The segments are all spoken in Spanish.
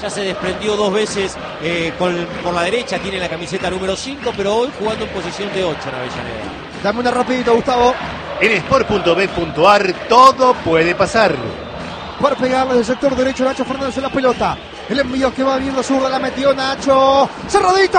Ya se desprendió dos veces por la derecha, tiene la camiseta número 5, pero hoy jugando en posición de 8 en Avellaneda. Dame una rapidito, Gustavo. En sport.bet.ar todo puede pasar. Para pegarle del sector derecho, Nacho Fernández en la pelota. El envío que va viendo zurda, la metió Nacho. ¡Cerradito!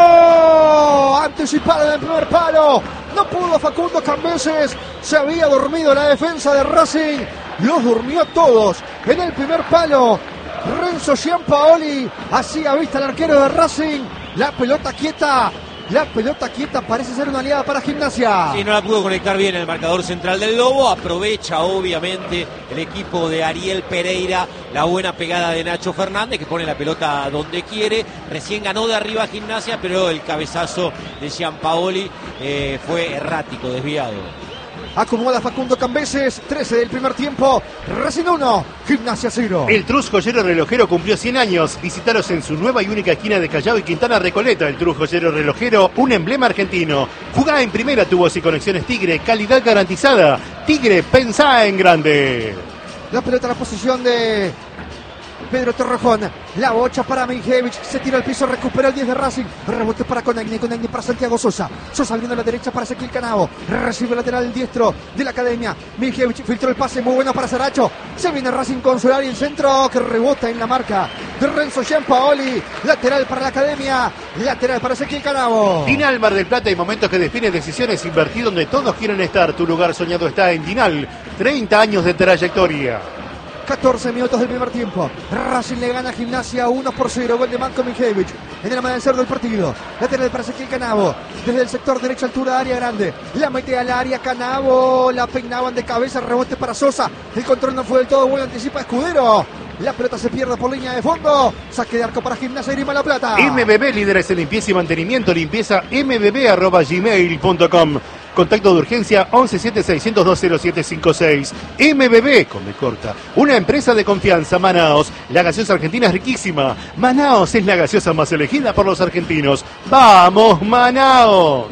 Anticipada en el primer palo. No pudo Facundo Cambeses. Se había dormido la defensa de Racing. Los durmió todos en el primer palo. Renzo Giampaoli hacía vista al arquero de Racing. La pelota quieta. La pelota quieta parece ser una aliada para Gimnasia. Sí, no la pudo conectar bien el marcador central del Lobo. Aprovecha obviamente el equipo de Ariel Pereira la buena pegada de Nacho Fernández, que pone la pelota donde quiere. Recién ganó de arriba Gimnasia, pero el cabezazo de Giampaoli fue errático, desviado. Acomoda Facundo Cambeses, 13 del primer tiempo, Racing 1, Gimnasia 0. El Trus Joyero Relojero cumplió 100 años. Visítalos en su nueva y única esquina de Callao y Quintana Recoleta. El Trus Joyero Relojero, un emblema argentino. Jugá en primera, tubos y conexiones Tigre, calidad garantizada. Tigre, pensá en grande. La pelota en la posición de Pedro Torrejón, la bocha para Mijevich, se tira al piso, recupera el 10 de Racing, rebote para Conagni para Santiago Sosa, Sosa abriendo a la derecha para Ezequiel Canavo, recibe el lateral diestro de la academia, Mijevich filtró el pase muy bueno para Saracho, se viene Racing con Solari, el centro que rebota en la marca de Renzo Giampaoli, lateral para la academia, lateral para Ezequiel Canavo. Dinal Mar del Plata, hay momentos que definen decisiones, invertir donde todos quieren estar, tu lugar soñado está en Dinal, 30 años de trayectoria. 14 minutos del primer tiempo. Racing le gana a Gimnasia 1-0. Gol de Marko Mijevich en el amanecer del partido. Lateral para Ezequiel Canavo. Desde el sector derecho, altura, área grande. La mete al área Canavo. La peinaban de cabeza. Rebote para Sosa. El control no fue del todo bueno. Anticipa Escudero. La pelota se pierde por línea de fondo. Saque de arco para Gimnasia y Grima La Plata. MBB, líderes en limpieza y mantenimiento. Limpieza mbb@gmail.com. Contacto de urgencia 1176020756. MBB, con B corta. Una empresa de confianza. Manaos. La gaseosa argentina es riquísima. Manaos es la gaseosa más elegida por los argentinos. ¡Vamos, Manaos!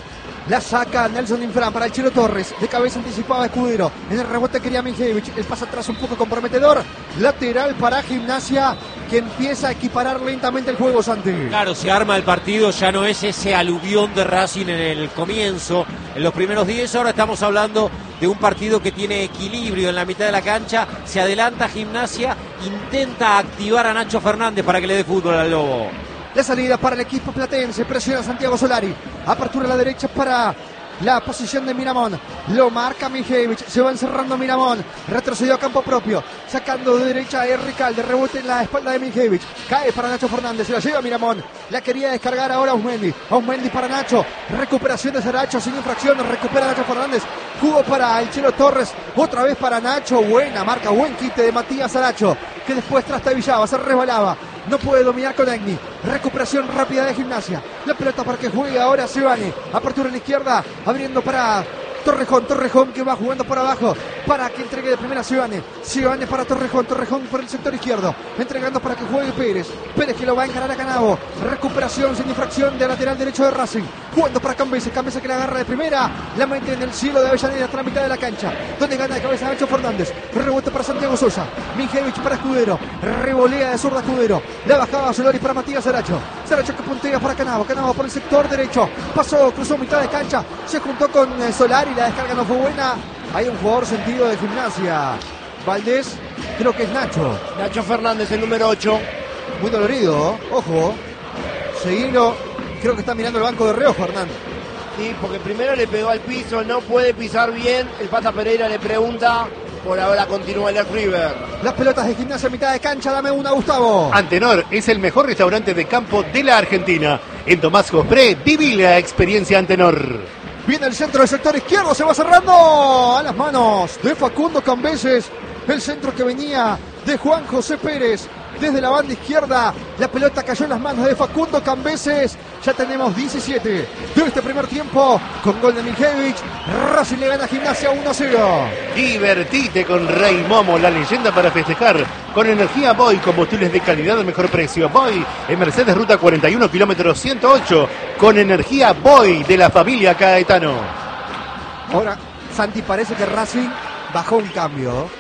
La saca Nelson Infran para el Chelo Torres. De cabeza anticipaba Escudero. En el rebote quería Mijevich. El pase atrás un poco comprometedor. Lateral para Gimnasia, que empieza a equiparar lentamente el juego, Santi. Claro, se arma el partido. Ya no es ese aluvión de Racing en el comienzo, en los primeros 10. Ahora estamos hablando de un partido que tiene equilibrio en la mitad de la cancha. Se adelanta Gimnasia. Intenta activar a Nacho Fernández para que le dé fútbol al Lobo. La salida para el equipo platense, presiona Santiago Solari, apertura a la derecha para la posición de Miramón, lo marca Mijevich, se va encerrando Miramón, retrocedió a campo propio, sacando de derecha a Ricalde, rebote en la espalda de Mijevich, cae para Nacho Fernández, se la lleva Miramón, la quería descargar ahora Ausmendi para Nacho, recuperación de Saracho sin infracción, recupera Nacho Fernández, jugó para el Chelo Torres, otra vez para Nacho, buena marca, buen quite de Matías Saracho, que después trastabillaba, se resbalaba. No puede dominar con Agni. Recuperación rápida de Gimnasia. La pelota para que juegue ahora Sebane. Apertura en la izquierda. Abriendo para Torrejón que va jugando por abajo para que entregue de primera Sebane para Torrejón por el sector izquierdo, entregando para que juegue Pérez que lo va a encarar a Canavo, recuperación sin infracción de lateral derecho de Racing, jugando para Cambeses que la agarra de primera, la mete en el cielo de Avellaneda hasta la mitad de la cancha, donde gana de cabeza Nacho Fernández, rebote para Santiago Sosa, Mijevich para Escudero, revolea de zurda Escudero, la bajaba Solari para Matías Saracho que puntea para Canavo por el sector derecho, pasó, cruzó mitad de cancha, se juntó con Solari, la descarga no fue buena. Hay un jugador sentido de Gimnasia. Valdés, creo que es Nacho Fernández, el número 8. Muy dolorido, ojo. Seguilo, creo que está mirando el banco de reojo, Hernán. Sí, porque primero le pegó al piso, no puede pisar bien. El Pata Pereira le pregunta, por ahora continúa el River. Las pelotas de Gimnasia a mitad de cancha, dame una, Gustavo. Antenor es el mejor restaurante de campo de la Argentina. En Tomás Jospré, viví la experiencia Antenor. Viene el centro del sector izquierdo, se va cerrando a las manos de Facundo Cambeses. El centro que venía de Juan José Pérez desde la banda izquierda. La pelota cayó en las manos de Facundo Cambeses. Ya tenemos 17 de este primer tiempo con gol de Mijevich. Racing le gana a Gimnasia 1-0. Divertite con Rey Momo, la leyenda para festejar. Con energía Boy, combustibles de calidad al mejor precio. Boy en Mercedes Ruta 41, kilómetro 108. Con energía Boy de la familia Caetano. Ahora, Santi, parece que Racing bajó un cambio.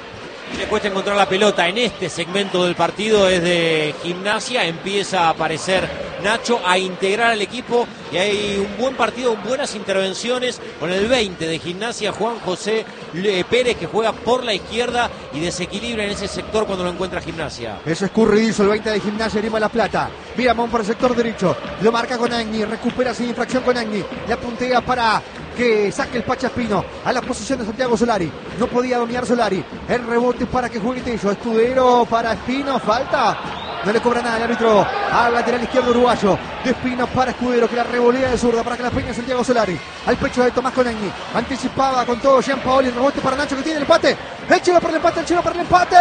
Le cuesta encontrar la pelota en este segmento del partido, es de Gimnasia, empieza a aparecer Nacho, a integrar al equipo y hay un buen partido, buenas intervenciones con el 20 de Gimnasia, Juan José Pérez, que juega por la izquierda y desequilibra en ese sector cuando lo encuentra Gimnasia. Eso es escurridizo, el 20 de Gimnasia, Grima La Plata. Miramón por el sector derecho, lo marca con Agni, recupera sin infracción con Agni, la puntea para que saque el Pachaspino a la posición de Santiago Solari. No podía dominar Solari. El rebote para que juegue Tello. Escudero para Espino. Falta. No le cobra nada el árbitro al lateral izquierdo uruguayo. De Espino para Escudero, que la revolea de zurda para que la peine Santiago Solari. Al pecho de Tomás Conagni. Anticipaba con todo Gianpaoli. El rebote para Nacho, que tiene el empate. El Chelo para el empate. El Chelo para el empate.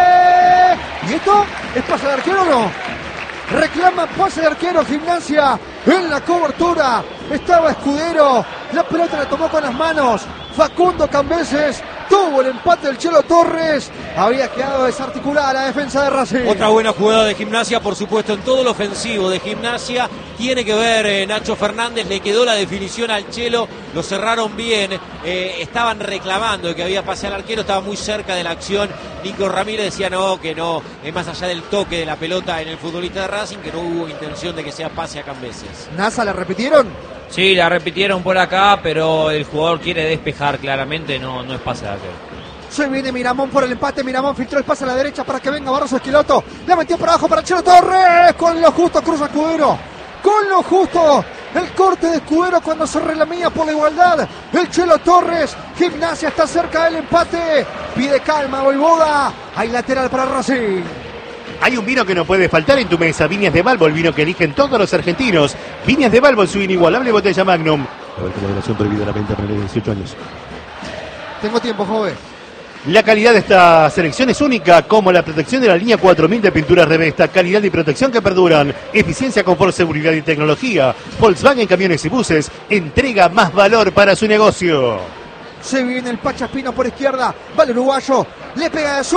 ¿Y esto es pase de arquero o no? Reclama pase de arquero Gimnasia en la cobertura. Estaba Escudero. La pelota la tomó con las manos Facundo Cambeses. Tuvo el empate del Chelo Torres. Había quedado desarticulada la defensa de Racing. Otra buena jugada de Gimnasia, por supuesto, en todo lo ofensivo de Gimnasia. Tiene que ver Nacho Fernández, le quedó la definición al Chelo, lo cerraron bien. Estaban reclamando de que había pase al arquero, estaba muy cerca de la acción. Nico Ramírez decía que no, más allá del toque de la pelota en el futbolista de Racing, que no hubo intención de que sea pase a Cambeses. ¿NASA la repitieron? Sí, la repitieron por acá, pero el jugador quiere despejar claramente, no es pase de arquero. Se viene Miramón por el empate. Miramón filtró el pase a la derecha para que venga Barroso Esquiloto. La metió para abajo para Chelo Torres. Con lo justo cruza Escudero. Con lo justo. El corte de Escudero cuando se relamía por la igualdad. El Chelo Torres. Gimnasia está cerca del empate. Pide calma Voivoda. Hay lateral para Racing. Hay un vino que no puede faltar en tu mesa. Viñas de Balbo, el vino que eligen todos los argentinos. Viñas de Balbo en su inigualable botella Magnum. La moderación prohibida a la venta para menores de 18 años. Tengo tiempo, joven. La calidad de esta selección es única, como la protección de la línea 4000 de pinturas Revesta. Calidad y protección que perduran. Eficiencia, confort, seguridad y tecnología. Volkswagen Camiones y Buses entrega más valor para su negocio. Se viene el Pachaspino por izquierda. Va el uruguayo. Le pega de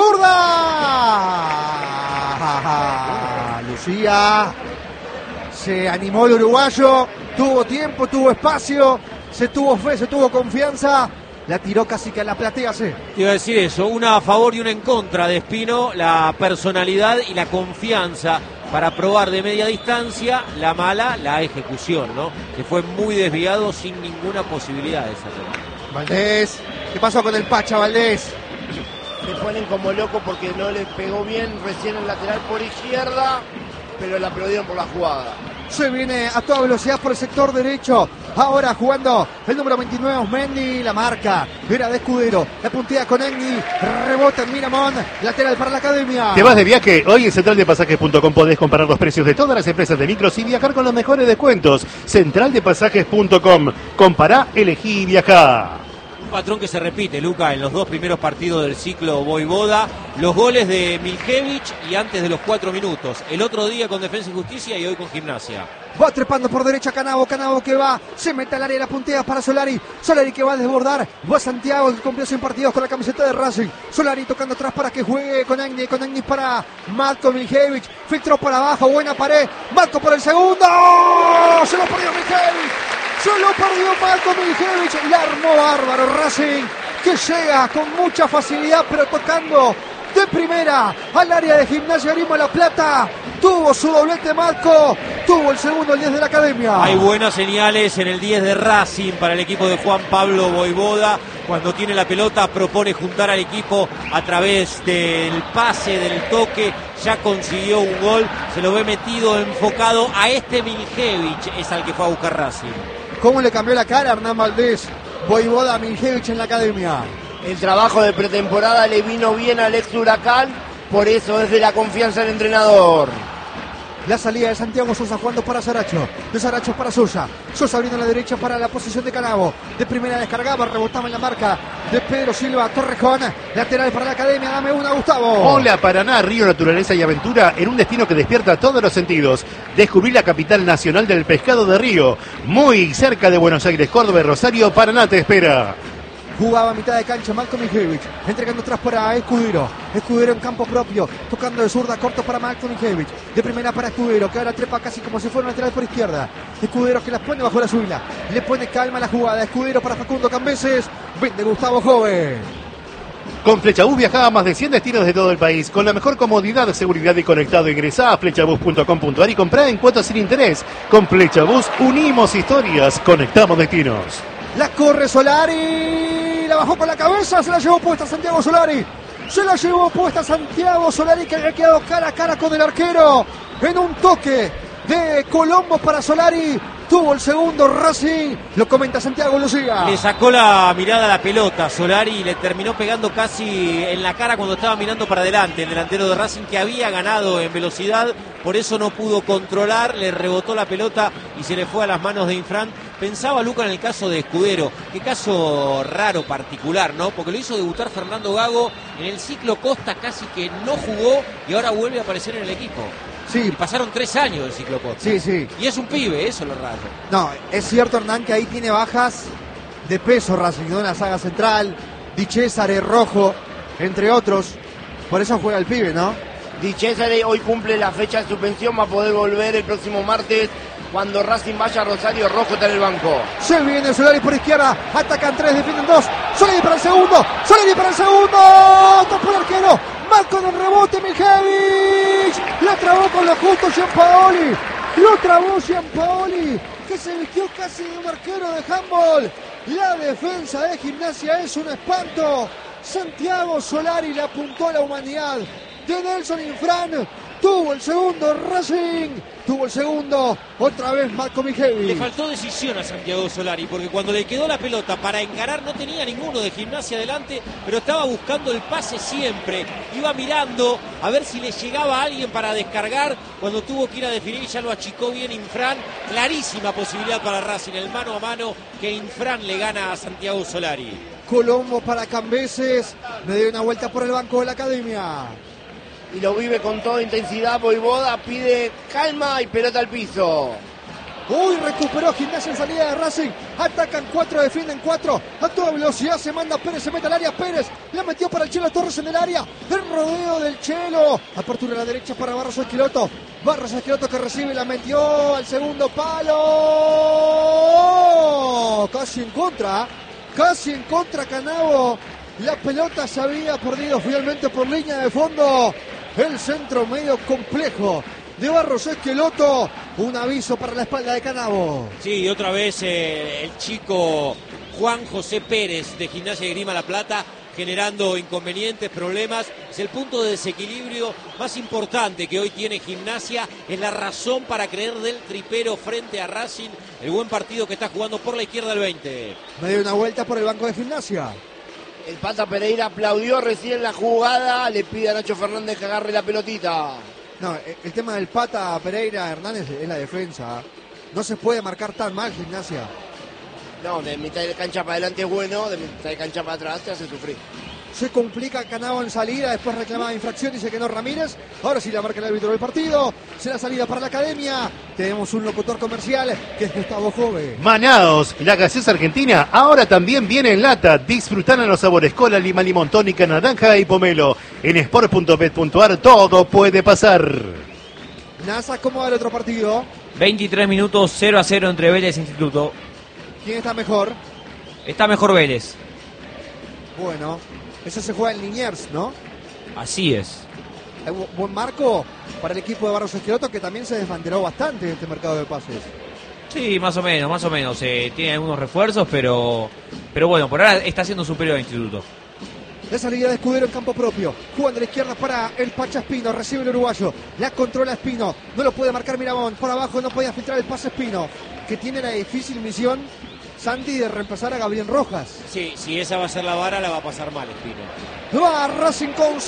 zurda. Lucía. Se animó el uruguayo. Tuvo tiempo, tuvo espacio. Se tuvo fe, se tuvo confianza. La tiró casi que a la platea, sí. Te iba a decir eso, una a favor y una en contra de Espino, la personalidad y la confianza para probar de media distancia, la mala, la ejecución, ¿no? Que fue muy desviado sin ninguna posibilidad de hacerlo. Valdés, ¿qué pasó con el Pacha, Valdés? Se ponen como locos porque no les pegó bien recién el lateral por izquierda, pero la aplaudieron por la jugada. Se viene a toda velocidad por el sector derecho. Ahora jugando el número 29, Osmendi. La marca era de Escudero. La puntea con Enni. Rebota en Miramón. Lateral para la academia. ¿Te vas de viaje? Hoy en centraldepasajes.com podés comparar los precios de todas las empresas de micros y viajar con los mejores descuentos. Centraldepasajes.com. Compará, elegí y viajá. Un patrón que se repite, Luca, en los dos primeros partidos del ciclo Voivoda. Los goles de Miljevich y antes de los 4 minutos. El otro día con Defensa y Justicia y hoy con Gimnasia. Va trepando por derecha Canavo, Canavo que va, se mete al área, la puntea para Solari, Solari que va a desbordar, va Santiago que cumplió 100 partidos con la camiseta de Racing, Solari tocando atrás para que juegue con Agni para Matko Miljevich, filtró para abajo, buena pared, Matko por el segundo, se lo perdió Miljevich, se lo perdió Matko Miljevich, la armó bárbaro Racing, que llega con mucha facilidad pero tocando de primera al área de Gimnasia Grima La Plata. Tuvo su doblete Matko, tuvo el segundo el 10 de la academia. Hay buenas señales en el 10 de Racing para el equipo de Juan Pablo Voivoda. Cuando tiene la pelota propone juntar al equipo a través del pase, del toque. Ya consiguió un gol, se lo ve metido, enfocado a este Miljevich, es al que fue a buscar Racing. ¿Cómo le cambió la cara a Hernán Valdés? Voivoda a Miljevich en la academia. El trabajo de pretemporada le vino bien al ex Huracán, por eso es de la confianza del entrenador. La salida de Santiago Sosa jugando para Saracho. De Saracho para Sosa. Sosa abriendo a la derecha para la posición de Canavo. De primera descargaba, rebotaba en la marca de Pedro Silva. Torrejón. Lateral para la academia. Dame una, Gustavo. Hola, Paraná, Río, Naturaleza y Aventura en un destino que despierta todos los sentidos. Descubrí la capital nacional del pescado de Río. Muy cerca de Buenos Aires, Córdoba y Rosario. Paraná te espera. Jugaba a mitad de cancha Malcolm Miljevich, entregando atrás para Escudero. Escudero en campo propio, tocando de zurda, corto para Malcolm Miljevich. De primera para Escudero, que ahora trepa casi como si fuera un lateral por izquierda. Escudero que las pone bajo la suila. Le pone calma a la jugada. Escudero para Facundo Cambeses. Vende Gustavo Joven. Con Flechabús viajá a más de 100 destinos de todo el país. Con la mejor comodidad, seguridad y conectado. Ingresá a flechabús.com.ar y comprá en cuotas sin interés. Con Flechabús unimos historias, conectamos destinos. La corre Solari, la bajó con la cabeza, se la llevó puesta Santiago Solari. Se la llevó puesta Santiago Solari, que había quedado cara a cara con el arquero. En un toque de Colombo para Solari. Tuvo el segundo Racing, lo comenta Santiago Lucía. Le sacó la mirada a la pelota Solari y le terminó pegando casi en la cara cuando estaba mirando para adelante. El delantero de Racing, que había ganado en velocidad, por eso no pudo controlar, le rebotó la pelota y se le fue a las manos de Infran. Pensaba Luca en el caso de Escudero, qué caso raro, particular, ¿no? Porque lo hizo debutar Fernando Gago en el ciclo Costa, casi que no jugó y ahora vuelve a aparecer en el equipo. Sí. Y pasaron 3 años del ciclo Costa. Sí, sí. Y es un pibe, eso es lo raro. No, es cierto, Hernán, que ahí tiene bajas de peso Racing, ¿no? En la saga central, Di Cesare, Rojo, entre otros. Por eso juega el pibe, ¿no? Di Cesare hoy cumple la fecha de suspensión, va a poder volver el próximo martes cuando Racing vaya a Rosario. Rojo está en el banco. Se viene Solari por izquierda, atacan 3, defienden 2. Solari para el segundo, Solari para el segundo. Topó el arquero, marco en el rebote, Mijevic. La trabó con lo justo Gianpaoli. Lo trabó Gianpaoli, que se vistió casi de un arquero de handball. La defensa de Gimnasia es un espanto. Santiago Solari le apuntó a la humanidad de Nelson Infran. Tuvo el segundo Racing, tuvo el segundo, otra vez Marco Mijevic. Le faltó decisión a Santiago Solari, porque cuando le quedó la pelota para encarar no tenía ninguno de Gimnasia adelante, pero estaba buscando el pase siempre. Iba mirando a ver si le llegaba a alguien para descargar. Cuando tuvo que ir a definir ya lo achicó bien Infran. Clarísima posibilidad para Racing, el mano a mano que Infran le gana a Santiago Solari. Colombo para Cambeses, le dio una vuelta por el banco de la academia. Y lo vive con toda intensidad. Voivoda pide calma y pelota al piso. Uy, recuperó Gimnasia en salida de Racing. Atacan 4, defienden 4. A toda velocidad se manda Pérez, se mete al área. Pérez la metió para el Chelo Torres en el área. El rodeo del Chelo. Apertura a la derecha para Barros Esqueloto. Barros Esqueloto que recibe, la metió al segundo palo. Casi en contra Canavo. La pelota se había perdido finalmente por línea de fondo. El centro medio complejo de Barros Esqueloto. Un aviso para la espalda de Canavo. Sí, y otra vez el chico Juan José Pérez de Gimnasia de Grima La Plata generando inconvenientes, problemas. Es el punto de desequilibrio más importante que hoy tiene Gimnasia. Es la razón para creer del tripero frente a Racing. El buen partido que está jugando por la izquierda el 20. Me dio una vuelta por el banco de Gimnasia. El Pata Pereira aplaudió recién la jugada. Le pide a Nacho Fernández que agarre la pelotita. No, el tema del Pata Pereira Hernández es la defensa. No se puede marcar tan mal Gimnasia. No, de mitad de cancha para adelante es bueno, de mitad de cancha para atrás te hace sufrir. Se complica Canavo en salida, después reclamaba infracción, dice que no Ramírez. Ahora sí la marca el árbitro del partido. Será salida para la academia. Tenemos un locutor comercial que es Gustavo Jove. Manaos, la gaseosa argentina, ahora también viene en lata. Disfrutan en los sabores cola, lima, limón, tónica, naranja y pomelo. En sport.bet.ar todo puede pasar. NASA, ¿cómo va el otro partido? 23 minutos, 0-0 entre Vélez e Instituto. ¿Quién está mejor? Está mejor Vélez. Bueno, eso se juega en Liniers, ¿no? Así es. Hay buen marco para el equipo de Barros Esqueloto, que también se desbanderó bastante en este mercado de pases. Sí, más o menos. Tiene algunos refuerzos, pero bueno, por ahora está siendo superior al Instituto. La salida de Escudero en campo propio. Jugando a la izquierda para el Pacha Espino. Recibe el uruguayo. La controla Espino. No lo puede marcar Miramón. Por abajo no podía filtrar el pase Espino, que tiene la difícil misión, Santi, de reemplazar a Gabriel Rojas. Sí, si esa va a ser la vara, la va a pasar mal Espino. Va Racing con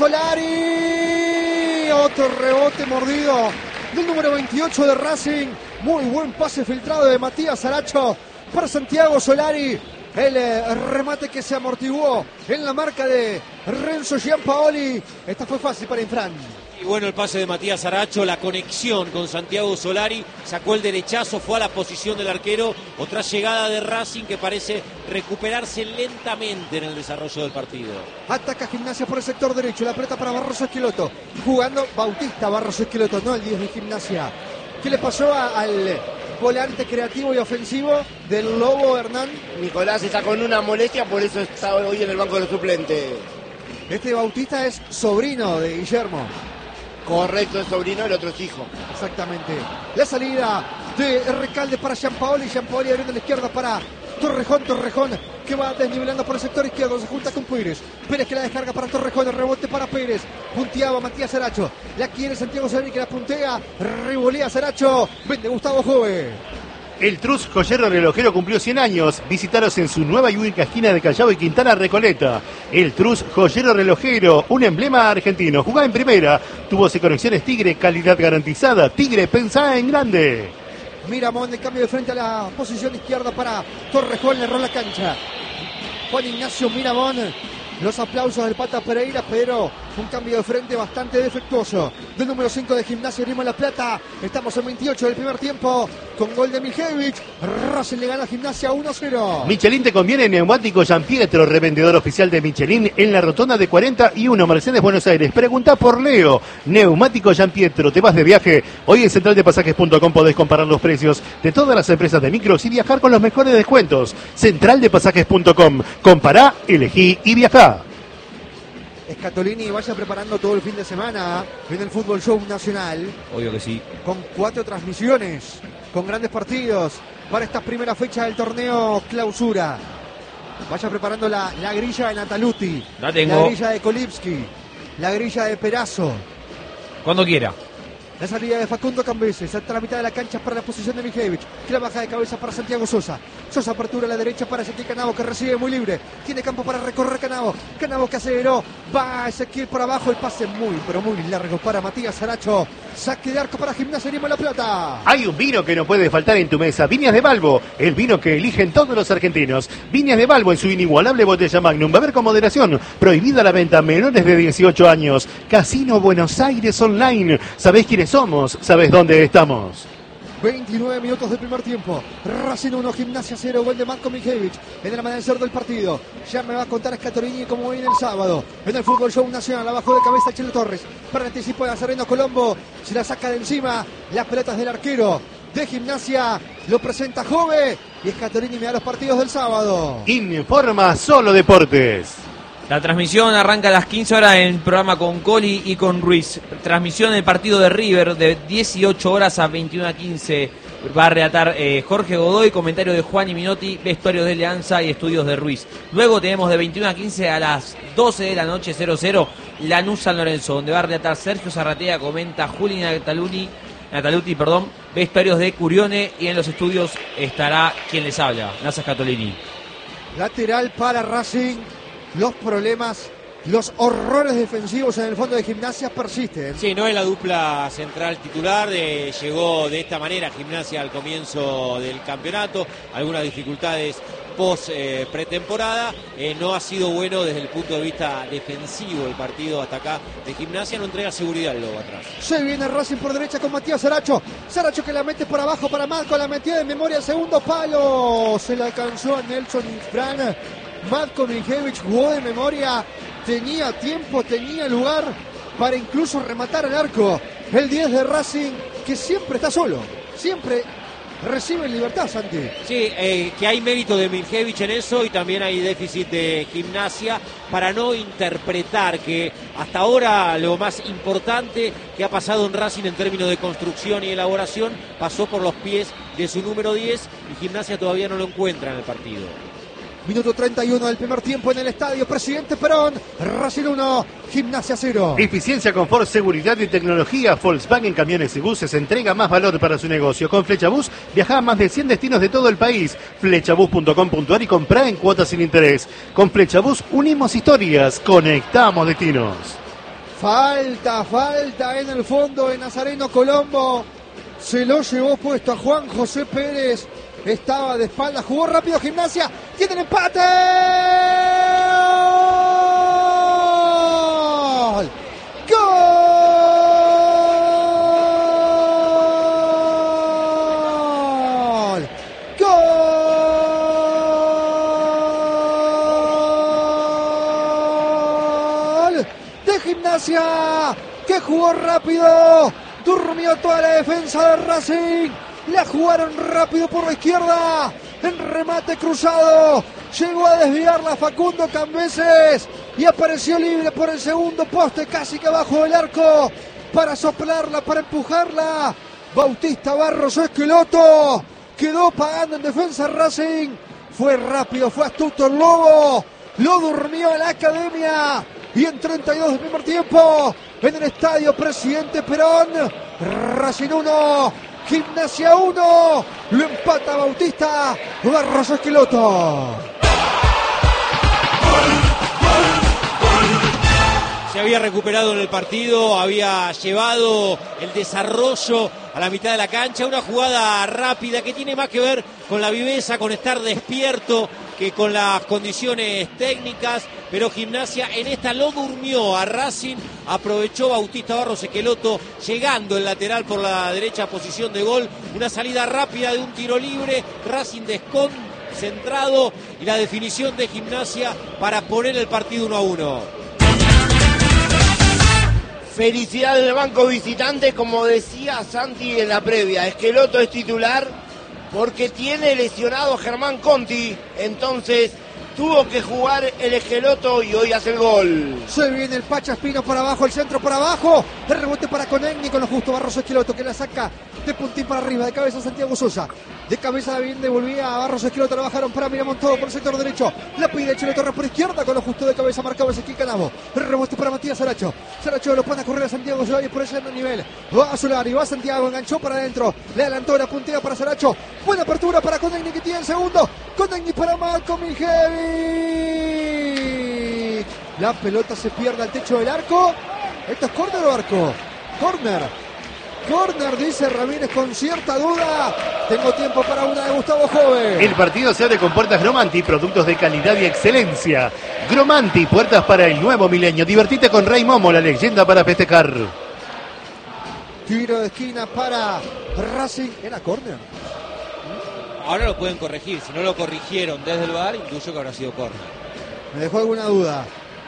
Solari. Otro rebote mordido del número 28 de Racing. Muy buen pase filtrado de Matías Aracho para Santiago Solari. El remate que se amortiguó en la marca de Renzo Gianpaoli. Esta fue fácil para Infran. Y bueno, el pase de Matías Aracho, la conexión con Santiago Solari, sacó el derechazo, fue a la posición del arquero. Otra llegada de Racing que parece recuperarse lentamente en el desarrollo del partido. Ataca Gimnasia por el sector derecho, la pelota para Barros Esqueloto. Jugando Bautista Barros Esqueloto, no el 10 de Gimnasia. ¿Qué le pasó al volante creativo y ofensivo del Lobo, Hernán? Nicolás está con una molestia, por eso está hoy en el banco de los suplentes. Este Bautista es sobrino de Guillermo. Correcto, es sobrino, el otro es hijo. Exactamente. La salida de Recalde para Gianpaoli. Gianpaoli abriendo la izquierda para Torrejón. Torrejón que va desnivelando por el sector izquierdo. Se junta con Pérez. Pérez que la descarga para Torrejón. El rebote para Pérez. Punteaba Matías Saracho. La quiere Santiago Solari que la puntea. Revolea Saracho. Vende Gustavo Jove. El Trus Joyero Relojero cumplió 100 años. Visítalos en su nueva y única esquina de Callao y Quintana Recoleta. El Trus Joyero Relojero, un emblema argentino. Jugá en primera. Tubos y conexiones Tigre, calidad garantizada. Tigre, pensá en grande. Miramón de cambio de frente a la posición izquierda para Torrejón. Le erró la cancha. Juan Ignacio Miramón. Los aplausos del Pata Pereira, pero un cambio de frente bastante defectuoso. Del número 5 de Gimnasia Grima La Plata. Estamos en 28 del primer tiempo con gol de Miljevich. Racing le gana a Gimnasia 1-0. Michelin te conviene, neumático Gianpietro, revendedor oficial de Michelin en la rotonda de 41 Mercedes Buenos Aires. Pregunta por Leo. Neumático Gianpietro, te vas de viaje. Hoy en centraldepasajes.com podés comparar los precios de todas las empresas de micros y viajar con los mejores descuentos. Centraldepasajes.com. Compará, elegí y viajá. Scatolini vaya preparando todo el fin de semana en el Fútbol Show Nacional. Obvio que sí. Con 4 transmisiones, con grandes partidos para esta primera fecha del torneo Clausura. Vaya preparando la grilla de Nataluti, La tengo. la grilla de Kolipski, la grilla de Perazo. Cuando quiera. La salida de Facundo Cambeses, hasta la mitad de la cancha para la posición de Miljevich, que la baja de cabeza para Santiago Sosa. Sosa apertura a la derecha para Ezequiel Canavo, que recibe muy libre. Tiene campo para recorrer Canavo. Canavo que aceleró, va Ezequiel por abajo, el pase muy, pero muy largo para Matías Saracho. Saque de arco para Gimnasia Grima La Plata. Hay un vino que no puede faltar en tu mesa. Viñas de Balbo, el vino que eligen todos los argentinos. Viñas de Balbo en su inigualable botella Magnum. Beber con moderación. Prohibida la venta a menores de 18 años. Casino Buenos Aires Online. ¿Sabés quiénes somos? ¿Sabés dónde estamos? 29 minutos del primer tiempo. Racing 1, Gimnasia 0, gol de Marco Miljevich en el amanecer del partido. Ya me va a contar Scatolini cómo viene el sábado. En el Fútbol Show Nacional, abajo de cabeza Chelo Torres. Para el anticipo de Nazareno Colombo. Se la saca de encima. Las pelotas del arquero de Gimnasia. Lo presenta Jove. Y Scatolini me da los partidos del sábado. Informa Solo Deportes. La transmisión arranca a las 15 horas en el programa con Coli y con Ruiz. Transmisión del partido de River de 18 horas a 21:15. Va a relatar Jorge Godoy, comentario de Juan y Minotti, vestuarios de Leanza y estudios de Ruiz. Luego tenemos de 21:15 a las 12 de la noche 00 Lanús San Lorenzo, donde va a relatar Sergio Zarratea, comenta Juli Nataluti, vestuarios de Curione, y en los estudios estará quien les habla, Nasa Scatolini. Lateral para Racing. Los problemas, los horrores defensivos en el fondo de Gimnasia persisten. Sí, no es la dupla central titular, llegó de esta manera Gimnasia al comienzo del campeonato, algunas dificultades post pretemporada, no ha sido bueno desde el punto de vista defensivo el partido hasta acá de Gimnasia, no entrega seguridad el lobo atrás. Se viene Racing por derecha con Matías Saracho, Saracho que la mete por abajo para Marco, la metió de memoria al segundo palo, se la alcanzó a Nelson Infran. Matko Miljevich jugó de memoria, tenía tiempo, tenía lugar para incluso rematar el arco. El 10 de Racing, que siempre está solo, siempre recibe en libertad, Santi. Sí, que hay mérito de Miljevich en eso y también hay déficit de Gimnasia para no interpretar que hasta ahora lo más importante que ha pasado en Racing en términos de construcción y elaboración pasó por los pies de su número 10 y Gimnasia todavía no lo encuentra en el partido. Minuto 31 del primer tiempo en el estadio Presidente Perón. Racing 1, Gimnasia 0. Eficiencia, confort, seguridad y tecnología. Volkswagen Camiones y Buses entrega más valor para su negocio. Con Flechabús viaja a más de 100 destinos de todo el país. Flechabús.com.ar y comprá en cuotas sin interés. Con Flechabús unimos historias, conectamos destinos. Falta en el fondo de Nazareno Colombo. Se lo llevó puesto a Juan José Pérez. Estaba de espalda, jugó rápido Gimnasia. ¡Tiene el empate! ¡Gol! ¡Gol! ¡Gol! De Gimnasia, que jugó rápido. Durmió toda la defensa de Racing. La jugaron rápido por la izquierda. En remate cruzado. Llegó a desviarla Facundo Cambeses. y apareció libre por el segundo poste, casi que abajo del arco, para soplarla, para empujarla. Bautista Barros Esqueloto quedó pagando en defensa Racing. Fue rápido, fue astuto el Lobo, lo durmió en la academia. Y en 32 del primer tiempo, en el estadio Presidente Perón, Racing 1, Gimnasia 1, lo empata Bautista Barros Esqueloto. Se había recuperado en el partido, había llevado el desarrollo a la mitad de la cancha, una jugada rápida que tiene más que ver con la viveza, con estar despierto, que con las condiciones técnicas, pero Gimnasia en esta lo durmió a Racing, aprovechó Bautista Barros Esqueloto, llegando el lateral por la derecha, posición de gol, una salida rápida de un tiro libre, Racing desconcentrado y la definición de Gimnasia para poner el partido 1-1. Felicidad del banco visitante, como decía Santi en la previa. Esqueloto es titular porque tiene lesionado a Germán Conti, entonces tuvo que jugar el Esqueloto y hoy hace el gol. Se viene el Pacha Espino para abajo, el centro para abajo, el rebote para Conegni con lo justo Barros Esqueloto que la saca de puntín para arriba, de cabeza Santiago Sosa, de cabeza bien devolvía a Barros Esqueloto, la bajaron para Miramón todo por el sector derecho, la pide Chelo Torres por izquierda con lo justo de cabeza marcaba Ezequiel Canavo, el rebote para Matías Saracho lo pone a correr a Santiago Solari por ese nivel, va a Solari, va a Santiago, enganchó para adentro, le adelantó la puntera para Saracho, buena apertura para Conegni que tiene el segundo, Conegni para Malcolm Mijevic, la pelota se pierde al techo del arco, esto es córner o arco, Corner, dice Ramírez con cierta duda. Tengo tiempo para una de Gustavo Jove. El partido se abre con puertas Gromanti, productos de calidad y excelencia. Gromanti, puertas para el nuevo milenio. Divertite con Rey Momo, la leyenda para festejar. Tiro de esquina para Racing. ¿Era córner? Ahora lo pueden corregir. Si no lo corrigieron desde el VAR, intuyo que habrá sido córner. Me dejó alguna duda.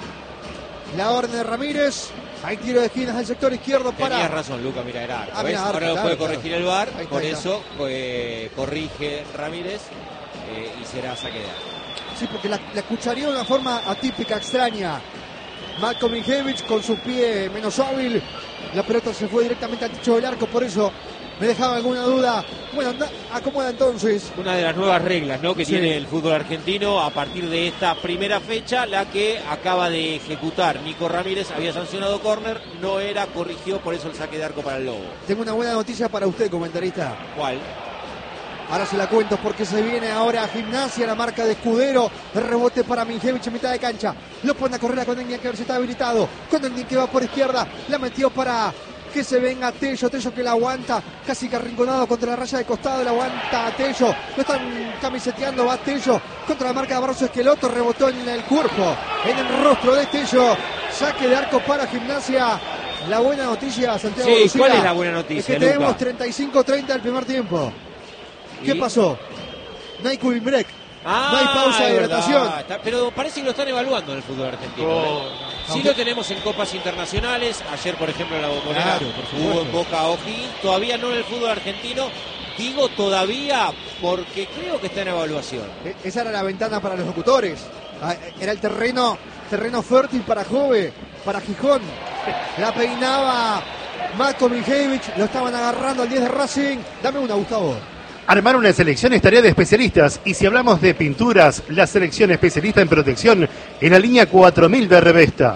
La orden de Ramírez. Hay tiro de esquinas del sector izquierdo para... Tenías razón, Luca, mira, era arco. Mira, Ahora lo puede corregir el VAR, Ahí está, por ahí está. eso corrige Ramírez y será saque de arco. Sí, porque la escucharía de una forma atípica, extraña. Malcolm Mijevic con su pie menos hábil. La pelota se fue directamente al techo del arco, por eso me dejaba alguna duda. Bueno, acomoda entonces. Una de las nuevas reglas, ¿no?, que Sí. tiene el fútbol argentino a partir de esta primera fecha, la que acaba de ejecutar Nico Ramírez. Había sancionado córner, no era, corrigió, por eso el saque de arco para el Lobo. Tengo una buena noticia para usted, comentarista. ¿Cuál? Ahora se la cuento porque se viene ahora a Gimnasia, la marca de Escudero, el rebote para Mijevic en mitad de cancha, lo pone a correr a Conegni, que a ver si está habilitado, Conegni que va por izquierda, la metió para que se venga Tello que la aguanta, casi que arrinconado contra la raya de costado, la aguanta a Tello, lo están camiseteando, va Tello contra la marca de Barros Esqueloto, rebotó en el cuerpo, en el rostro de Tello, saque de arco para Gimnasia. La buena noticia, Santiago Sí, Lucía, ¿cuál es la buena noticia, es que tenemos Luca? 35-30 del primer tiempo. ¿Qué ¿Y? pasó? No hay cooling break. No hay pausa de es verdad. hidratación. Pero parece que lo están evaluando en el fútbol argentino. Sí Aunque- lo tenemos en copas internacionales. Ayer, por ejemplo, en la Bombonera Claro, por supuesto. hubo en Boca O'Higgins. Todavía no en el fútbol argentino. Digo todavía porque creo que está en evaluación. Esa era la ventana para los locutores. Era el terreno fértil para Jove, para Gijón. La peinaba Malcolm Mijevic. Lo estaban agarrando al 10 de Racing. Dame una, Gustavo. Armar una selección es tarea de especialistas. Y si hablamos de pinturas, la selección especialista en protección en la línea 4000 de Revesta.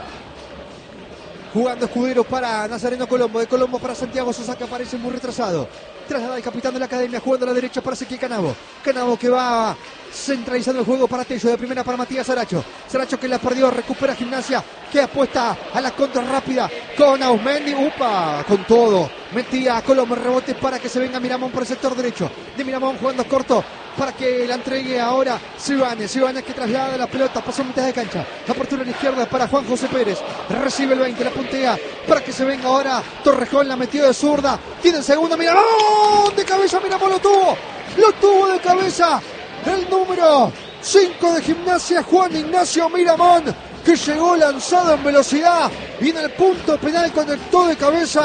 Jugando Escudero para Nazareno Colombo. De Colombo para Santiago Sosa, que aparece muy retrasado. Traslada el capitán de la academia jugando a la derecha para Ezequiel Canavo. Canavo que va centralizando el juego para Tello. De primera para Matías Saracho. Saracho que la perdió. Recupera Gimnasia. Que apuesta a la contra rápida con Ausmendi. Upa, con todo. Metía a Colombo el rebote para que se venga Miramón por el sector derecho. De Miramón jugando corto para que la entregue ahora Cibanes que traslada la pelota, pasó mitad de cancha, apertura a la izquierda para Juan José Pérez, recibe el 20, la puntea para que se venga ahora Torrejón, la metió de zurda, tiene el segundo, Miramón, de cabeza, Miramón lo tuvo de cabeza, el número 5 de Gimnasia, Juan Ignacio Miramón, que llegó lanzado en velocidad y en el punto penal conectó de cabeza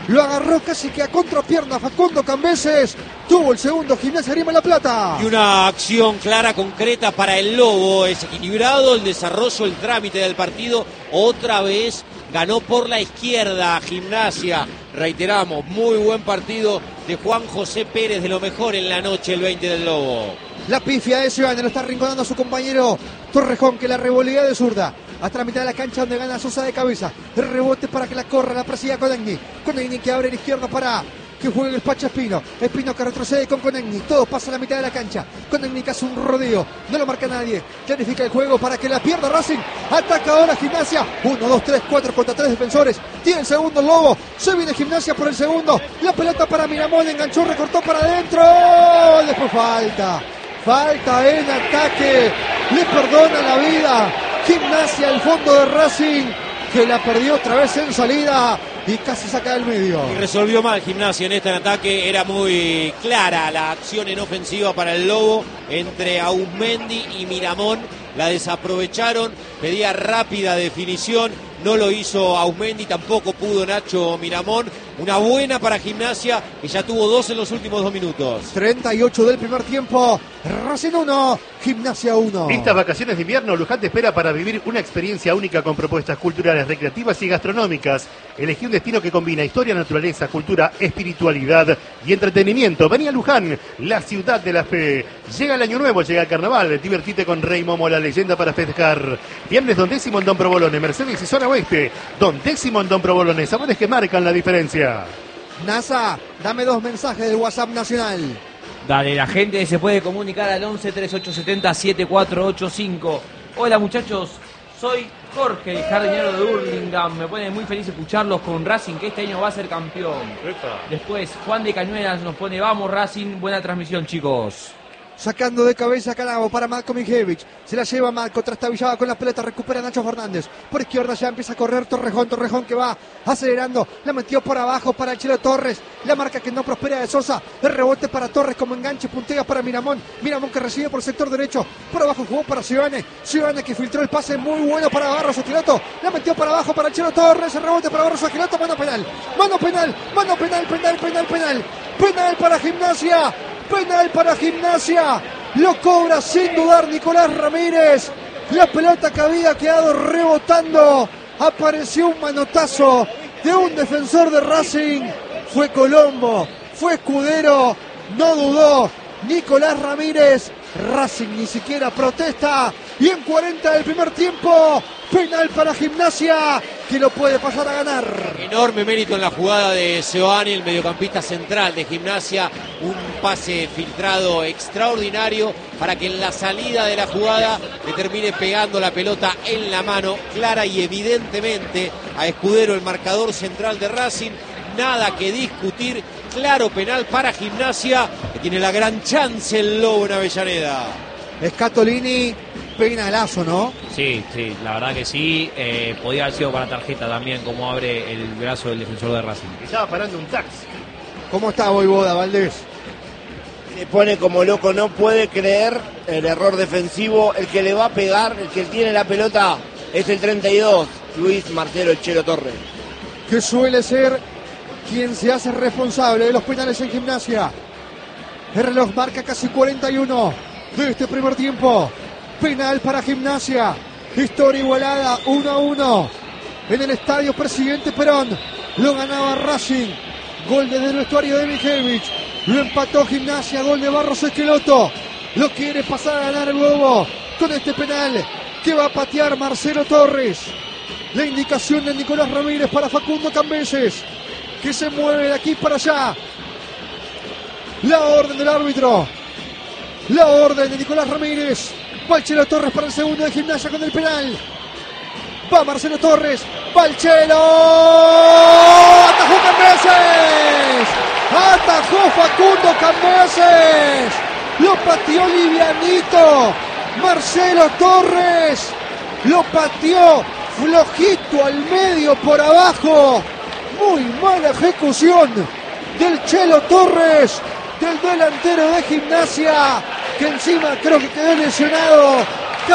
Lo agarró casi que a contrapierna Facundo Cambeses. Tuvo el segundo Gimnasia Grima La Plata. Y una acción clara, concreta para el Lobo. Es equilibrado el desarrollo, el trámite del partido. Otra vez ganó por la izquierda Gimnasia. Reiteramos, muy buen partido de Juan José Pérez, de lo mejor en la noche, el 20 del Lobo. La pifia de Ciudadano, lo está arrinconando a su compañero Torrejón, que la revolea de zurda. Hasta la mitad de la cancha donde gana Sosa de cabeza. El rebote para que la corra, la persiga Conegni. Conegni que abre la izquierda para que juegue el Pacha Espino. Espino que retrocede con Conegni. Todo pasa a la mitad de la cancha. Conegni que hace un rodeo. No lo marca nadie. Clarifica el juego para que la pierda Racing. Ataca ahora Gimnasia. 1, 2, 3, 4 contra 3 defensores. Tiene el segundo el Lobo. Se viene Gimnasia por el segundo. La pelota para Miramón. Enganchó, recortó para adentro. Después falta. Falta en ataque. Le perdona la vida Gimnasia, el fondo de Racing, que la perdió otra vez en salida y casi saca del medio. Y resolvió mal Gimnasia en este ataque. Era muy clara la acción en ofensiva para el Lobo entre Auzmendi y Miramón. La desaprovecharon, pedía rápida definición, no lo hizo Auzmendi, tampoco pudo Nacho Miramón. Una buena para Gimnasia, que ya tuvo 2 en los últimos 2 minutos. 38 del primer tiempo, Racing 1, Gimnasia 1. Estas vacaciones de invierno, Luján te espera para vivir una experiencia única con propuestas culturales, recreativas y gastronómicas. Elegí un destino que combina historia, naturaleza, cultura, espiritualidad y entretenimiento. Vení a Luján, la ciudad de la fe. Llega el año nuevo, llega el carnaval. Divertite con Rey Momo, la leyenda para festejar. Viernes Don Décimo en Don Provolone, Mercedes y zona oeste. Don Décimo en Don Provolone, sabores que marcan la diferencia. NASA, dame 2 mensajes del WhatsApp nacional. Dale, la gente se puede comunicar al 11 3870 7485. Hola muchachos, soy Jorge, el jardinero de Hurlingham. Me pone muy feliz escucharlos con Racing, que este año va a ser campeón. Después, Juan de Cañuelas nos pone, vamos Racing, buena transmisión chicos. Sacando de cabeza Calabo para Marco Mijevich. Se la lleva Marco, trastabillaba con la pelota, recupera Nacho Fernández. Por izquierda ya empieza a correr Torrejón que va acelerando. La metió por abajo para el Chelo Torres. La marca que no prospera de Sosa. El rebote para Torres como enganche, puntea para Miramón. Miramón que recibe por el sector derecho. Por abajo jugó para Ciudadane. Ciudadane que filtró el pase muy bueno para Barros Aquiloto. La metió para abajo para el Chelo Torres. El rebote para Barros Aquiloto. Mano penal. Mano penal. Mano penal. Penal para Gimnasia. Penal para Gimnasia. Lo cobra sin dudar Nicolás Ramírez. La pelota que había quedado rebotando. Apareció un manotazo de un defensor de Racing. Fue Colombo. Fue Escudero. No dudó Nicolás Ramírez. Racing ni siquiera protesta. Y en 40 del primer tiempo, penal para Gimnasia, que lo puede pasar a ganar. Enorme mérito en la jugada de Seoane, el mediocampista central de Gimnasia. Un pase filtrado extraordinario para que en la salida de la jugada le termine pegando la pelota en la mano, clara y evidentemente a Escudero, el marcador central de Racing. Nada que discutir, claro penal para Gimnasia, que tiene la gran chance el Lobo en Avellaneda. Scatolini, penalazo, ¿no? Sí, la verdad que sí. Podía haber sido para tarjeta también, como abre el brazo del defensor de Racing. Estaba parando un taxi. ¿Cómo está Voivoda, Valdés? Se pone como loco, no puede creer el error defensivo. El que le va a pegar, el que tiene la pelota, es el 32, Luis Marcelo El Chelo Torres. Que suele ser quien se hace responsable de los penales en Gimnasia. El reloj marca casi 41 de este primer tiempo. Penal para Gimnasia. Historia igualada, 1-1 en el estadio Presidente Perón. Lo ganaba Racing. Gol desde el vestuario de Mijevich. Lo empató Gimnasia. Gol de Barros Esqueloto. Lo quiere pasar a ganar el Lobo con este penal que va a patear Marcelo Torres. La indicación de Nicolás Ramírez para Facundo Cambeses, que se mueve de aquí para allá. La orden del árbitro. La orden de Nicolás Ramírez. Va el Chelo Torres para el segundo de Gimnasia con el penal. Va Marcelo Torres. Va el Chelo. Atajó Cambeses. Atajó Facundo Cambeses. Lo pateó livianito Marcelo Torres. Lo pateó flojito al medio por abajo. Muy mala ejecución del Chelo Torres, del delantero de Gimnasia, que encima creo que quedó lesionado.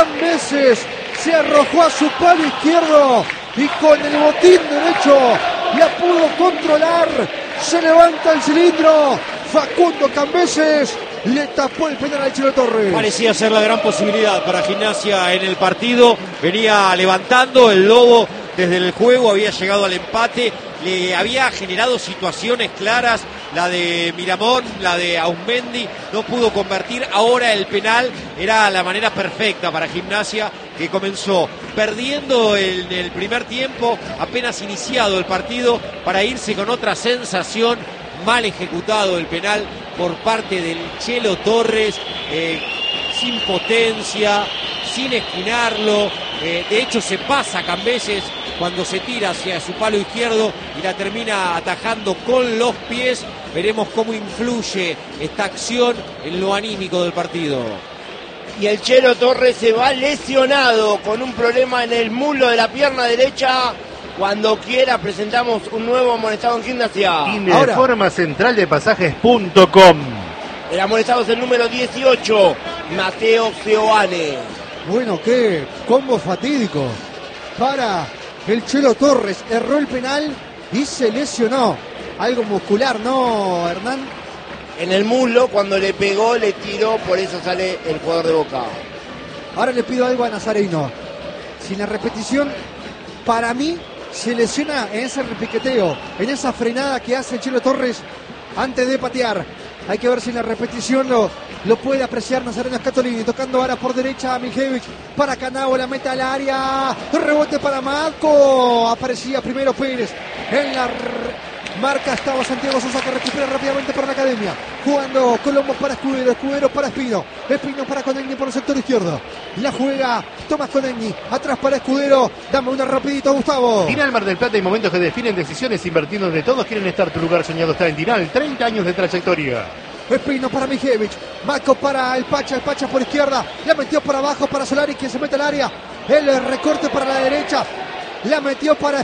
Cambeses se arrojó a su palo izquierdo y con el botín derecho la pudo controlar, se levanta el cilindro, Facundo Cambeses le tapó el penal al Chelo Torres. Parecía ser la gran posibilidad para Gimnasia en el partido, venía levantando el Lobo desde el juego, había llegado al empate, le había generado situaciones claras, la de Miramón, la de Auzmendi, no pudo convertir. Ahora el penal era la manera perfecta para Gimnasia, que comenzó perdiendo en el primer tiempo, apenas iniciado el partido, para irse con otra sensación. Mal ejecutado el penal por parte del Chelo Torres, sin potencia, sin esquinarlo. De hecho se pasa Cambeses cuando se tira hacia su palo izquierdo y la termina atajando con los pies. Veremos cómo influye esta acción en lo anímico del partido. Y el Chelo Torres se va lesionado con un problema en el muslo de la pierna derecha. Cuando quiera presentamos un nuevo amonestado en Gimnasia. Informa central de pasajes.com. El amonestado es el número 18, Mateo Seoane. Bueno, qué combo fatídico para el Chelo Torres. Erró el penal y se lesionó. Algo muscular, ¿no, Hernán? En el muslo, cuando le pegó, le tiró, por eso sale el jugador de Boca. Ahora le pido algo a Nazareno. Si la repetición, para mí, se lesiona en ese repiqueteo, en esa frenada que hace el Chelo Torres antes de patear. Hay que ver si en la repetición lo puede apreciar Nazareno Scatolini, tocando ahora por derecha a Mijevich, para Canavo, la meta al área, rebote para Marco, aparecía primero Pérez, en la marca estaba Santiago Sosa, que recupera rápidamente para la Academia, jugando Colombo para Escudero, Escudero para Espino, Espino para Conegni por el sector izquierdo, la juega Tomás Conegni, atrás para Escudero, dame una rapidito, Gustavo. Dinal Mar del Plata, y momentos que definen decisiones, invirtiendo donde todos quieren estar. Tu lugar soñado está en Dinal, 30 años de trayectoria. Espino para Mijevich, Marco para el Pacha por izquierda, la metió para abajo para Solari, que se mete al área, el recorte para la derecha, la metió para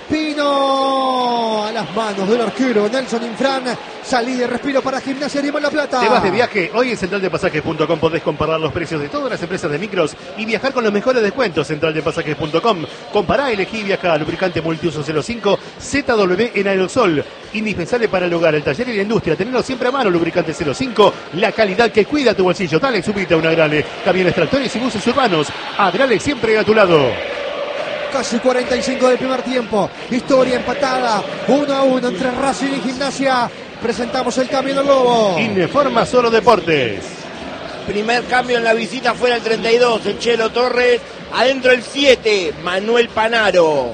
Espino, a las manos del arquero Nelson Infran. Salí de respiro para Gimnasia Grima La Plata. Te vas de viaje. Hoy en centraldepasajes.com podés comparar los precios de todas las empresas de micros y viajar con los mejores descuentos. Centraldepasajes.com. Compará, elegí y viaja. Lubricante multiuso 05 ZW en aerosol. Indispensable para el hogar, el taller y la industria. Tenerlo siempre a mano. Lubricante 05. La calidad que cuida tu bolsillo. Dale, subite a una Agrale. Camiones, tractores y buses urbanos. Agrale siempre a tu lado. Casi 45 del primer tiempo. Historia empatada. 1-1 entre Racing y Gimnasia. Presentamos el cambio del Lobo. Informa Solo Deportes. Primer cambio en la visita fuera el 32, el Chelo Torres. Adentro el 7, Manuel Panaro.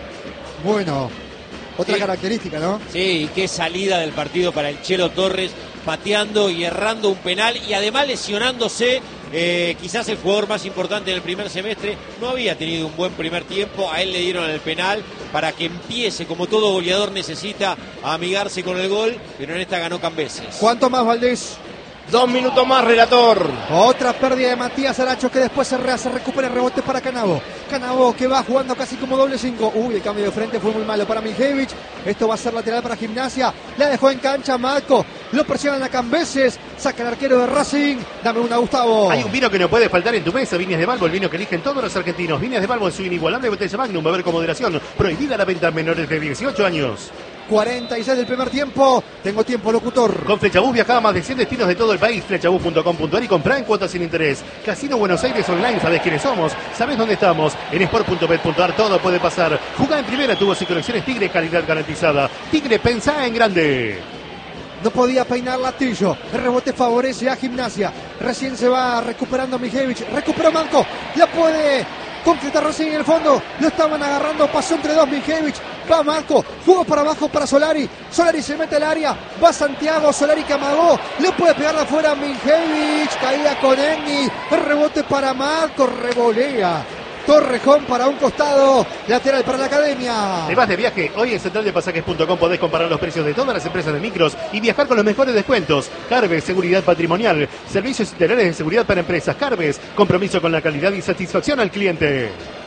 Bueno, otra Sí. característica, ¿no? Sí, y qué salida del partido para el Chelo Torres, pateando y errando un penal y además lesionándose. Quizás el jugador más importante del primer semestre. No había tenido un buen primer tiempo, a él le dieron el penal para que empiece, como todo goleador necesita, a amigarse con el gol, pero en esta ganó Cambeses. ¿Cuánto más, Valdés? 2 minutos más, relator. Otra pérdida de Matías Aracho, que después se recupera el rebote para Canavo. Canavo, que va jugando casi como doble 5. Uy, el cambio de frente fue muy malo para Mijevich. Esto va a ser lateral para Gimnasia. La dejó en cancha Marco. Lo presionan a Cambeses. Saca el arquero de Racing. Dame una, Gustavo. Hay un vino que no puede faltar en tu mesa. Viñas de Balbo, el vino que eligen todos los argentinos. Viñas de Balbo en su inigualable botella Magnum. Beber con moderación. Prohibida la venta a menores de 18 años. 46 del primer tiempo. Tengo tiempo, locutor. Con Flechabús viajaba a más de 100 destinos de todo el país. Flechabús.com.ar y comprá en cuotas sin interés. Casino Buenos Aires Online. ¿Sabés quiénes somos? ¿Sabés dónde estamos? En sport.bet.ar todo puede pasar. Jugá en primera, tubos y conexiones Tigre, calidad garantizada. Tigre, pensá en grande. No podía peinar Latillo. El rebote favorece a Gimnasia. Recién se va recuperando Mijevich. Recuperó Manco. La puede concretar Racing en el fondo. Lo estaban agarrando. Pasó entre dos Mijevich. Va Marco. Jugó para abajo para Solari. Solari se mete al área. Va Santiago. Solari que amagó. Le puede pegar de afuera Mijevich. Caía con Enni. El rebote para Marco. Revolea Torrejón para un costado. Lateral para la Academia. Te vas de viaje. Hoy en centraldepasajes.com podés comparar los precios de todas las empresas de micros y viajar con los mejores descuentos. Carves, seguridad patrimonial. Servicios integrales de seguridad para empresas. Carves, compromiso con la calidad y satisfacción al cliente.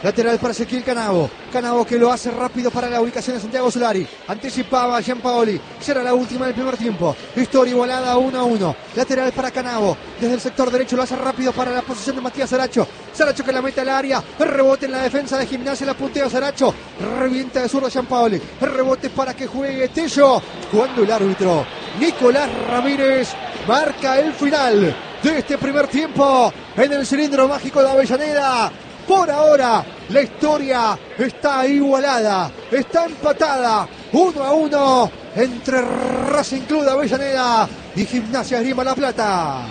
Lateral para Ezequiel Canavo. Canavo que lo hace rápido para la ubicación de Santiago Solari. Anticipaba a Gianpaoli. Será la última del primer tiempo. Historia igualada 1-1. Lateral para Canavo. Desde el sector derecho lo hace rápido para la posición de Matías Saracho. Saracho que la mete al área. El rebote en la defensa de Gimnasia. La puntea Saracho. Revienta de zurdo Gianpaoli. El rebote para que juegue Tello. Cuando el árbitro Nicolás Ramírez marca el final de este primer tiempo en el cilindro mágico de Avellaneda. Por ahora, la historia está igualada, está empatada, 1-1 entre Racing Club de Avellaneda y Gimnasia Esgrima La Plata.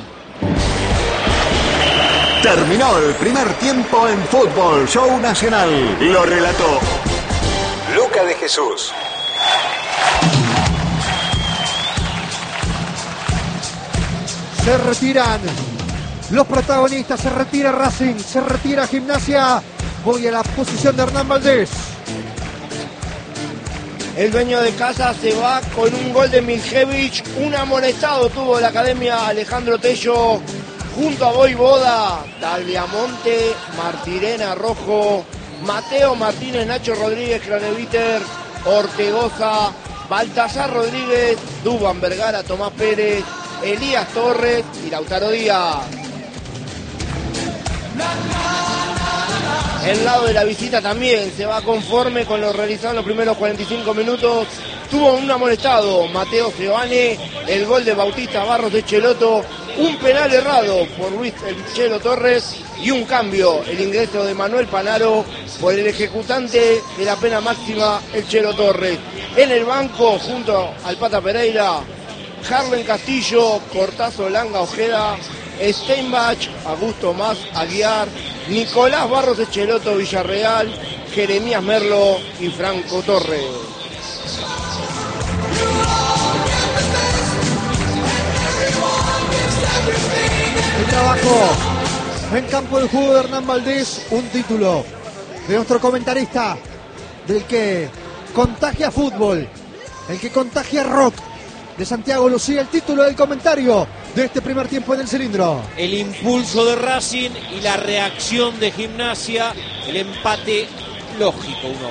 Terminó el primer tiempo en Fútbol Show Nacional. Lo relató Luca de Jesús. Se retiran los protagonistas, se retira Racing, se retira Gimnasia. Voy a la posición de Hernán Valdés. El dueño de casa se va con un gol de Miljevich. Un amonestado tuvo la academia Alejandro Tello junto a Voivoda, Tagliamonte, Martirena Rojo, Mateo Martínez, Nacho Rodríguez, Craneviter, Ortegoza, Baltasar Rodríguez, Dubán Vergara, Tomás Pérez, Elías Torres y Lautaro Díaz. El lado de la visita también se va conforme con lo realizado en los primeros 45 minutos. Tuvo un amonestado Mateo Giovanni, el gol de Bautista Barros de Cheloto, un penal errado por Luis el Chelo Torres y un cambio, el ingreso de Manuel Panaro por el ejecutante de la pena máxima, el Chelo Torres. En el banco, junto al Pata Pereira, Harlen Castillo, Cortazo Langa Ojeda, Steinbach, Augusto Más Aguiar, Nicolás Barros Echeloto Villarreal, Jeremías Merlo y Franco Torres. El trabajo en campo de juego de Hernán Valdés, un título de nuestro comentarista, del que contagia fútbol, el que contagia rock, de Santiago Lucía, el título del comentario de este primer tiempo en el cilindro. El impulso de Racing y la reacción de Gimnasia, el empate lógico 1-1.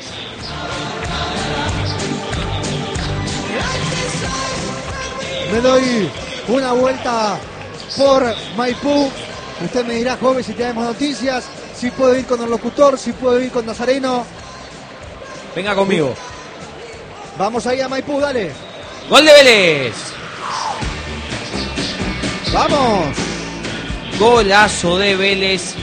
Me doy una vuelta por Maipú. Usted me dirá, joven, si tenemos noticias, si puedo ir con el locutor, si puedo ir con Nazareno. Venga conmigo. Vamos ahí a Maipú, dale. ¡Gol de Vélez! ¡Vamos! Golazo de Vélez.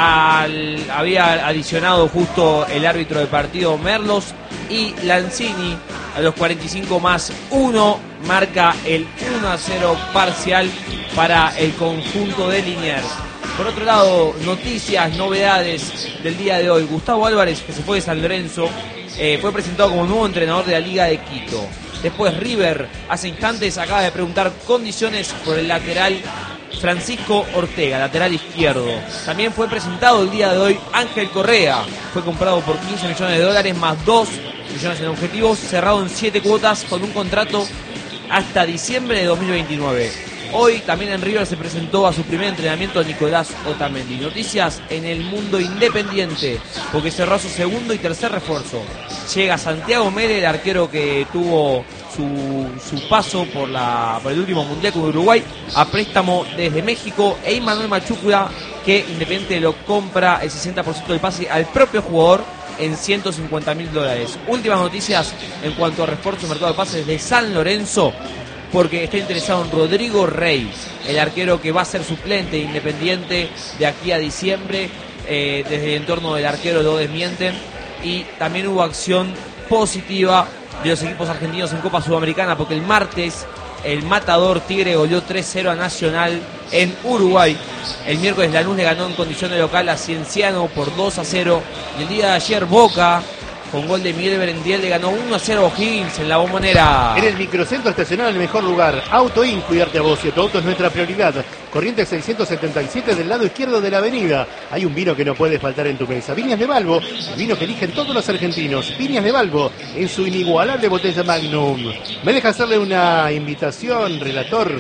Había adicionado justo el árbitro de partido Merlos y Lanzini a los 45 más 1 marca el 1-0 parcial para el conjunto de Liniers. Por otro lado, noticias, novedades del día de hoy. Gustavo Álvarez, que se fue de San Lorenzo, fue presentado como nuevo entrenador de la Liga de Quito. Después River, hace instantes, acaba de preguntar condiciones por el lateral Francisco Ortega, lateral izquierdo. También fue presentado el día de hoy Ángel Correa. Fue comprado por $15 millones más 2 millones en objetivos, cerrado en 7 cuotas con un contrato hasta diciembre de 2029. Hoy también en River se presentó a su primer entrenamiento Nicolás Otamendi. Noticias en el mundo independiente, porque cerró su segundo y tercer refuerzo. Llega Santiago Mele, el arquero que tuvo su paso por el último mundial con Uruguay, a préstamo desde México, e Immanuel Machucura, que Independiente lo compra el 60% del pase al propio jugador en $150.000. Últimas noticias en cuanto a refuerzo mercado de pases de San Lorenzo, porque está interesado en Rodrigo Rey, el arquero que va a ser suplente de Independiente de aquí a diciembre. Desde el entorno del arquero lo desmienten. Y también hubo acción positiva de los equipos argentinos en Copa Sudamericana, porque el martes el matador Tigre goleó 3-0 a Nacional en Uruguay. El miércoles Lanús le ganó en condición de local a Cienciano por 2-0. Y el día de ayer Boca, con gol de Miguel Berendiel, le ganó 1-0 a O'Higgins en la Bombonera. En el microcentro estacional, el mejor lugar. Auto In, cuidarte a vos y tu auto es nuestra prioridad. Corrientes 677 del lado izquierdo de la avenida. Hay un vino que no puede faltar en tu mesa. Viñas de Balbo, el vino que eligen todos los argentinos. Viñas de Balbo, en su inigualable botella Magnum. ¿Me deja hacerle una invitación, relator?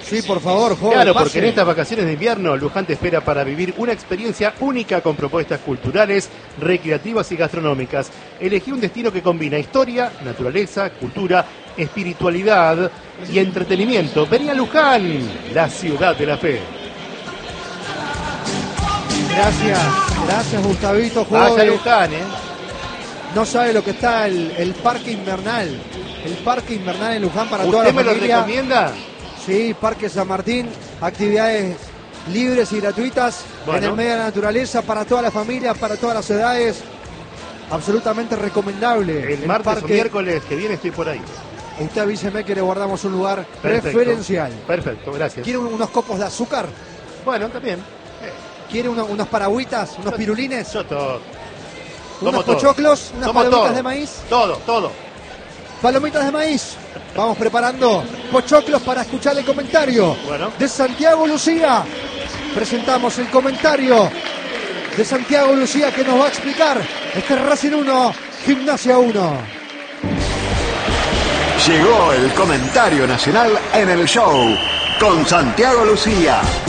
Sí, por favor, joven. Claro, pase. porque en estas vacaciones de invierno, Luján te espera para vivir una experiencia única con propuestas culturales, recreativas y gastronómicas. Elegí un destino que combina historia, naturaleza, cultura, espiritualidad y entretenimiento. Vení a Luján, la ciudad de la fe. Gracias Gustavito, Vaya a joven. Luján, No sabe lo que está el parque invernal. El parque invernal en Luján para toda la ¿Usted me lo familia. recomienda? Sí, Parque San Martín, actividades libres y gratuitas Bueno. en el medio de la naturaleza para todas las familias, para todas las edades. Absolutamente recomendable. El martes parque. o miércoles que viene estoy por ahí. Usted avíseme que le guardamos un lugar Perfecto. preferencial. Perfecto, gracias. ¿Quiere unos copos de azúcar? Bueno, también. ¿Quiere unos paragüitas? ¿Unos pirulines? Yo todo. ¿Unos Tomo todo. pochoclos? ¿Unas Tomo palomitas todo. de maíz? Todo. Palomitas de maíz. Vamos preparando pochoclos para escuchar el comentario Bueno. de Santiago Lucía. Presentamos el comentario de Santiago Lucía que nos va a explicar este Racing 1, Gimnasia 1. Llegó el comentario nacional en el show con Santiago Lucía.